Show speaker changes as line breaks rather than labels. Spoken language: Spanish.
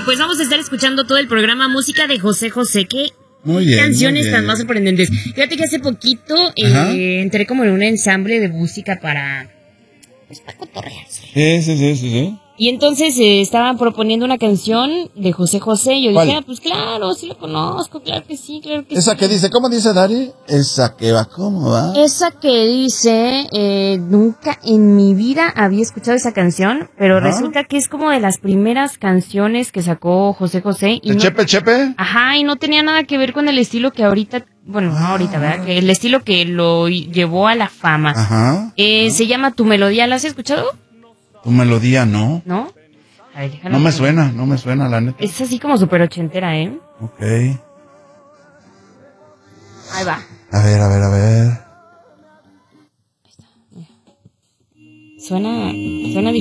pues vamos a estar escuchando todo el programa Música de José José. ¿Qué
muy bien,
canciones
muy bien.
tan más sorprendentes? Fíjate que hace poquito entré como en un ensamble de música para cotorrear.
Sí.
Y entonces estaban proponiendo una canción de José José. Y yo dije, pues claro, sí lo conozco, claro que sí, claro que sí.
¿Esa que dice? ¿Cómo dice, Dari? Esa que va, ¿cómo va?
Esa que dice, nunca en mi vida había escuchado esa canción, pero resulta que es como de las primeras canciones que sacó José José. Y
¿El
no,
Chepe?
Ajá, y no tenía nada que ver con el estilo que ahorita, bueno, no ahorita, ¿verdad? Que el estilo que lo llevó a la fama.
Ajá.
Se llama Tu Melodía, ¿la has escuchado?
Tu melodía, ¿no?
¿No? A ver, déjala.
No me suena, la neta.
Es así como súper ochentera, ¿eh?
Ok.
Ahí va.
A ver.
Suena